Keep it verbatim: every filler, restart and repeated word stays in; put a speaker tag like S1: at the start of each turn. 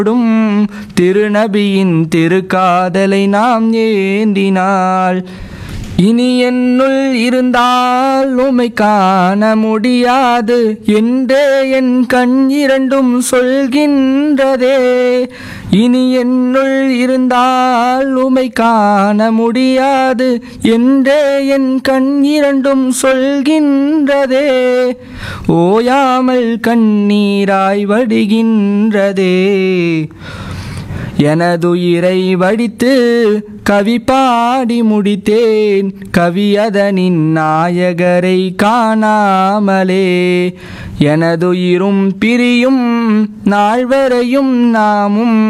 S1: திருநபியின் திருக்காதலை நாம் ஏந்தினால் இனி என்னுள் இருந்தால் உமை காண முடியாது என்றே என் கண் இரண்டும் சொல்கின்றதே. இனி என்னுள் இருந்தால் உமை காண முடியாது என்றே என் கண் இரண்டும் சொல்கின்றதே. ஓயாமல் கண்ணீராய் வடிகின்றதே. எனதுயிரை வடித்து கவி பாடி முடித்தேன், கவியதனின் நாயகரை காணாமலே. எனதுயிரும் பிரியும் நாள் வரையும் நாமும்